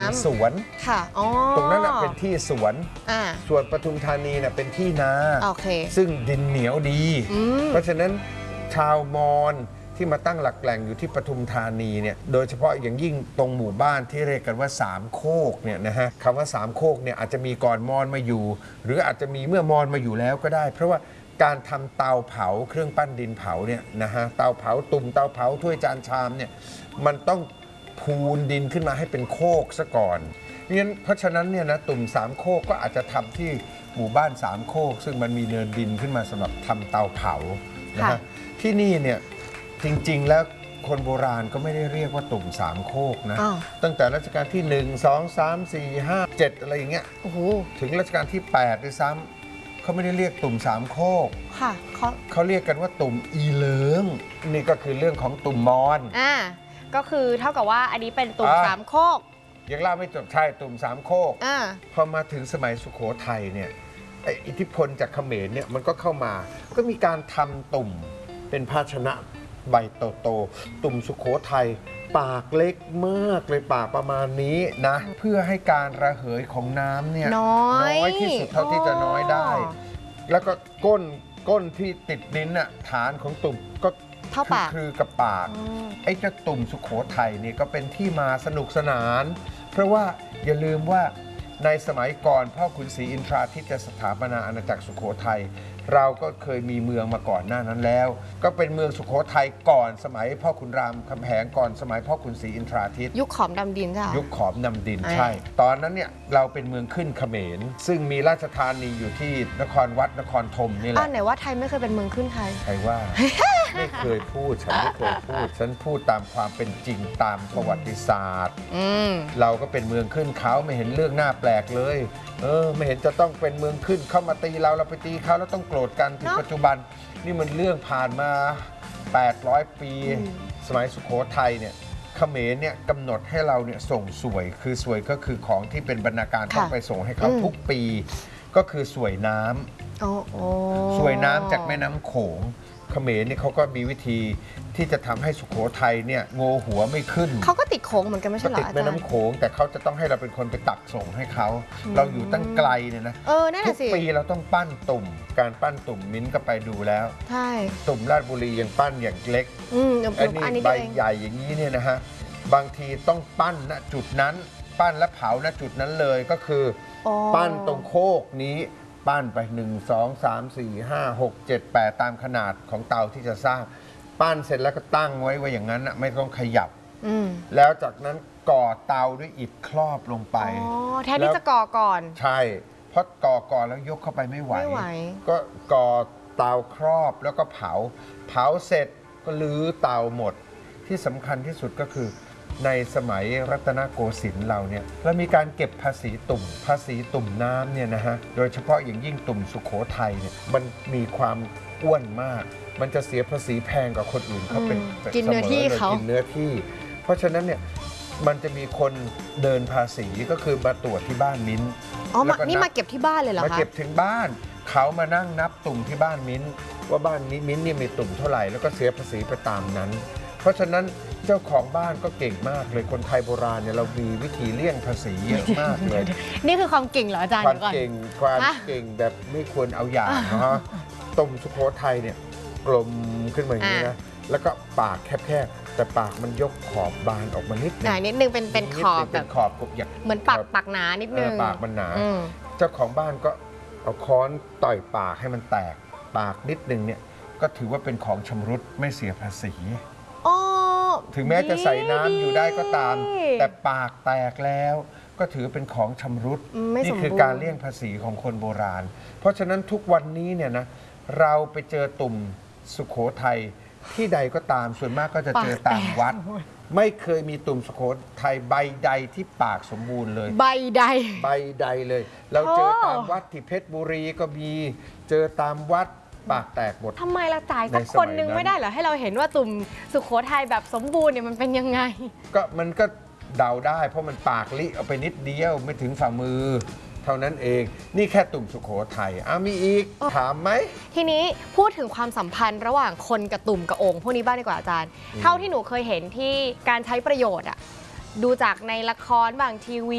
สวนค่ะตรงนั้นเป็นที่สวนส่วนปทุมธานีเป็นที่นาซึ่งดินเหนียวดีเพราะฉะนั้นชาวมอญที่มาตั้งหลักแหล่งอยู่ที่ปทุมธานีเนี่ยโดยเฉพาะอย่างยิ่งตรงหมู่บ้านที่เรียกกันว่าสามโคกเนี่ยนะฮะคำว่าสามโคกเนี่ยอาจจะมีก่อนมอญมาอยู่หรืออาจจะมีเมื่อมอญมาอยู่แล้วก็ได้เพราะว่าการทำเตาเผาเครื่องปั้นดินเผาเนี่ยนะฮะเตาเผาตุ่มเตาเผาถ้วยจานชามเนี่ยมันต้องพูนดินขึ้นมาให้เป็นโคกซะก่อนเพราะฉะนั้นเนี่ยนะตุ่มสามโคกก็อาจจะทำที่หมู่บ้านสามโคกซึ่งมันมีเนินดินขึ้นมาสำหรับทำเตาเผานะฮะที่นี่เนี่ยจริงๆแล้วคนโบราณก็ไม่ได้เรียกว่าตุ่มสามโคกนะตั้งแต่รัชกาลที่1 2 3 4 5 7อะไรอย่างเงี้ยถึงรัชกาลที่8ด้วยซ้ำเขาไม่ได้เรียกตุ่มสามโคกเขาเรียกกันว่าตุ่มอีเลิงนี่ก็คือเรื่องของตุ่มมอญก็คือเท่ากับว่าอันนี้เป็นตุ่มสามโคกยังเล่าไม่จบใช่ตุ่มสามโคกพอมาถึงสมัยสุโขทัยเนี่ยอิทธิพลจากเขมรเนี่ยมันก็เข้ามาก็มีการทำตุ่มเป็นภาชนะใบโตๆตุ่มสุโขทัยปากเล็กมากเลยปากประมาณนี้นะเพื่อให้การระเหยของน้ำเนี่ยน้อยที่สุดเท่าที่จะน้อยได้แล้วก็ก้นที่ติดลิ้นน่ะฐานของตุ่มก็คือกับปากไอ้เจ้าตุ่มสุโขทัยนี่ก็เป็นที่มาสนุกสนานเพราะว่าอย่าลืมว่าในสมัยก่อนพ่อขุนศรีอินทราทิตย์จะสถาปนาอาณาจักรสุโขทัยเราก็เคยมีเมืองมาก่อนหน้านั้นแล้วก็เป็นเมืองสุโขทัยก่อนสมัยพ่อขุนรามคำแหงก่อนสมัยพ่อขุนศรีอินทราทิตย์ยุคขอมดำดินใช่ยุคขอมดำดินใช่ตอนนั้นเนี่ยเราเป็นเมืองขึ้นเขมรซึ่งมีราชธานีอยู่ที่นครวัดนครธมนี่แหละไหนว่าไทยไม่เคยเป็นเมืองขึ้นใครว่า ไม่เคยพูดฉันไม่เคยพูดฉันพูดตามความเป็นจริงตามประวัติศาสตร์เราก็เป็นเมืองขึ้นเขาไม่เห็นเรื่องน่าแปลกเลยไม่เห็นจะต้องเป็นเมืองขึ้นเข้ามาตีเราไปตีเขาแล้วต้องโกรธกันถึงปัจจุบันนี่มันเรื่องผ่านมา800 ปีสมัยสุโขทัยเนี่ยเขมรเนี่ยกำหนดให้เราเนี่ยส่งสวยคือสวยก็คือของที่เป็นบรรณาการต้องไปส่งให้เขาทุกปีก็คือสวยน้ำสวยน้ำจากแม่น้ำโขงเขมรนี่เขาก็มีวิธีที่จะทำให้สุโขทัยเนี่ยโงหัวไม่ขึ้นเขาก็ติดโขงเหมือนกันไม่ใช่เหรอติดแม่น้ำโขงแต่เขาจะต้องให้เราเป็นคนไปตักส่งให้เขาเราอยู่ตั้งไกลเนี่ยนะทุกปีเราต้องปั้นตุ่มการปั้นตุ่มมิ้นก็ไปดูแล้วใช่ตุ่มราชบุรียังปั้นอย่างเล็กอันนี้ใบใหญ่อย่างนี้เนี่ยนะฮะบางทีต้องปั้นณจุดนั้นปั้นและเผาณจุดนั้นเลยก็คือปั้นตรงโคกนี้ปั้นไป1 2 3 4 5 6 7 8ตามขนาดของเตาที่จะสร้างปั้นเสร็จแล้วก็ตั้งไว้อย่างนั้นไม่ต้องขยับแล้วจากนั้นก่อเตาด้วยอิฐครอบลงไปแทนที่จะก่อก่อนใช่เพราะก่อก่อนแล้วยกเข้าไปไม่ไหวก็ก่อเตาครอบแล้วก็เผาเสร็จก็ลื้อเตาหมดที่สำคัญที่สุดก็คือในสมัยรัตนโกสินทร์เราเนี่ยเรามีการเก็บภาษีตุ่มน้ำเนี่ยนะฮะโดยเฉพาะอย่างยิ่งตุ่มสุโขทัยเนี่ยมันมีความอ้วนมากมันจะเสียภาษีแพงกว่าคนอื่นเขาเป็นกินเนื้อที่เขากินเนื้อที่เพราะฉะนั้นเนี่ยมันจะมีคนเดินภาษีก็คือมาตรวจที่บ้านมิ้นนี่มาเก็บที่บ้านเลยเหรอคะมาเก็บถึงบ้านเขามานั่งนับตุ่มที่บ้านมิ้นว่าบ้านนี้มิ้นนี่มีตุ่มเท่าไหร่แล้วก็เสียภาษีไปตามนั้นเพราะฉะนั้นเจ้าของบ้านก็เก่งมากเลยคนไทยโบราณเนี่ยเรามีวิธีเลี่ยงภาษีเยอะมากเลยนี่คือความเก่งเหรออาจารย์ความเก่งแบบไม่ควรเอาอย่างนะฮะตุ่มสุโขทัยเนี่ยกลมขึ้นมาอย่างนี้นะแล้วก็ปากแคบๆแต่ปากมันยกขอบบานออกมานิดนึงเป็นขอบแบบขอบอย่างเหมือนปากหนานิดนึงปากมันหนาเจ้าของบ้านก็เอาค้อนต่อยปากให้มันแตกปากนิดนึงเนี่ยก็ถือว่าเป็นของชำรุดไม่เสียภาษีถึงแม้จะใส่น้ำอยู่ได้ก็ตามแต่ปากแตกแล้วก็ถือเป็นของชำรุดนี่คือการเลี่ยงภาษีของคนโบราณเพราะฉะนั้นทุกวันนี้เนี่ยนะเราไปเจอตุ่มสุโขทัยที่ใดก็ตามส่วนมากก็จะเจอตามวัดไม่เคยมีตุ่มสุโขทัยใบใดที่ปากสมบูรณ์เลยใบใดเลยเราเจอตามวัดที่เพชรบุรีก็มีเจอตามวัดปากแตกหมดทำไมเราจ่ายสักคนนึงไม่ได้เหรอให้เราเห็นว่าตุ่มสุโขทัยแบบสมบูรณ์เนี่ยมันเป็นยังไงก็มันก็เดาได้เพราะมันปากลิเอาไปนิดเดียวไม่ถึงฝ่ามือเท่านั้นเองนี่แค่ตุ่มสุโขทัยมีอีกถามไหมทีนี้พูดถึงความสัมพันธ์ระหว่างคนกับตุ่มกับโอ่งพวกนี้บ้างดีกว่าอาจารย์เท่าที่หนูเคยเห็นที่การใช้ประโยชน์ดูจากในละครบางทีวี